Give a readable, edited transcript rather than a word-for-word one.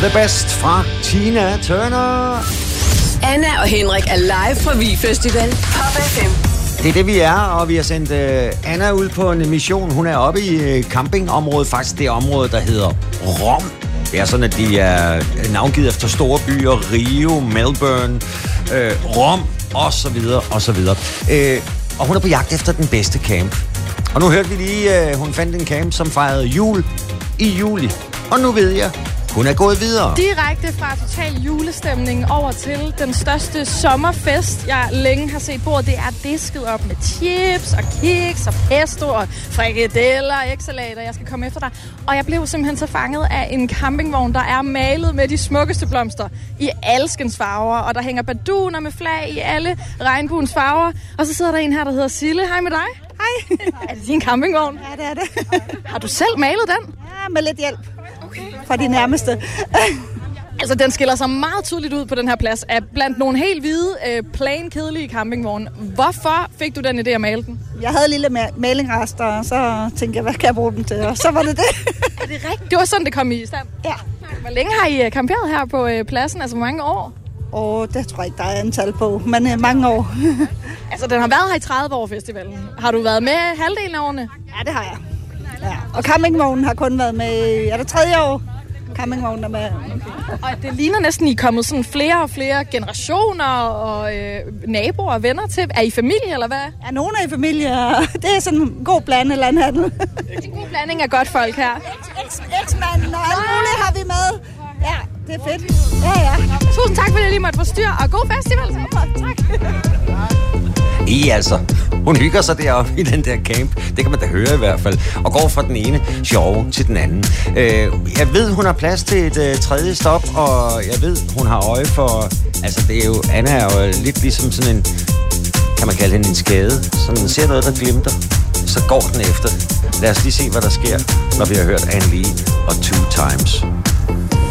The Best fra Tina Turner. Anna og Henrik er live fra Vig Festival. Pop FM. Det er det, vi er, og vi har sendt Anna ud på en mission. Hun er oppe i campingområdet, faktisk det område, der hedder Rom. Det er sådan, at de er navngivet efter store byer, Rio, Melbourne, Rom, og så videre, og så videre. Og hun er på jagt efter den bedste camp. Og nu hørte vi lige, hun fandt en camp, som fejrede jul i juli. Og nu ved jeg, hun er gået videre. Direkte fra total julestemning over til den største sommerfest, jeg længe har set bordet. Det er disket op med chips og kiks og pesto og frikadeller og ægsalater. Jeg skal komme efter dig. Og jeg blev simpelthen så fanget af en campingvogn, der er malet med de smukkeste blomster i alskens farver. Og der hænger baduner med flag i alle regnbuens farver. Og så sidder der en her, der hedder Sille. Hej med dig. Hej. Er det din campingvogn? Ja, det er det. Har du selv malet den? Ja, med lidt hjælp. Fra de nærmeste. Altså, den skiller sig meget tydeligt ud på den her plads af blandt nogle helt hvide, plain kedelige campingvogne. Hvorfor fik du den idé at male den? Jeg havde lille malingrester, og så tænkte jeg, hvad kan jeg bruge den til? Og så var det det. Er det rigtigt? Det var sådan, det kom i stand? Ja. Hvor længe har I camperet her på pladsen? Altså, hvor mange år? Det tror jeg ikke, der er antal på, men mange år. Altså, den har været her i 30 år, festivalen. Har du været med halvdelen af årene? Ja, det har jeg. Ja. Og campingvognen har kun været med, det 3. år? Campingvognen er med. Og det ligner næsten, I er kommet sådan flere og flere generationer og naboer og venner til. Er I familie, eller hvad? Ja, nogen er i familie, og det er sådan en god blanding landhandel. En god blanding af godt folk her. Eksmanden og alt muligt har vi med. Ja, det er fedt. Ja. Tusind tak, fordi jeg lige måtte få styr, og god festival. Tak. Altså, hun hygger sig deroppe i den der camp. Det kan man da høre i hvert fald. Og går fra den ene sjove til den anden. Jeg ved, hun har plads til et tredje stop, og jeg ved, hun har øje for... Altså, det er jo... Anna er jo lidt ligesom sådan en... Kan man kalde hende en skade? Sådan, ser noget, der glimter, så går den efter det. Lad os lige se, hvad der sker, når vi har hørt Anne Lee og Two Times.